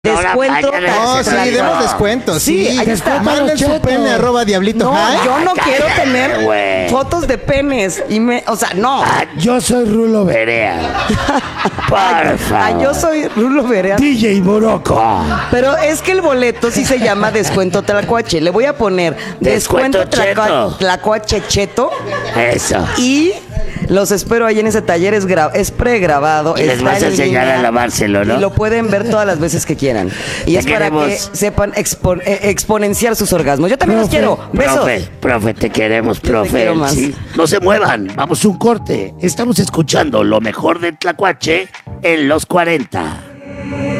Descuento. No, sí, demos descuentos. Sí, ahí está. Manden su pene @diablito. No, High. yo no quiero tener güey. fotos de penes. O sea, no. Yo soy Rulo Berea. Porfa. Yo soy Rulo Berea. DJ Boroco. Pero es que el boleto sí se llama Descuento Tlacuache. Le voy a poner Descuento Cheto. Tlacuache Cheto. Eso. Y los espero ahí en ese taller. Es pregrabado. Y les está vas a en enseñar línea, a lavárselo, ¿no? Y lo pueden ver todas las veces que quieran. Y Te es para que queremos. sepan exponenciar sus orgasmos. Yo también los quiero. Besos. Profe, te queremos, Yo te profe. quiero más. Sí. No se muevan, vamos un corte. Estamos escuchando lo mejor de Tlacuache en los 40.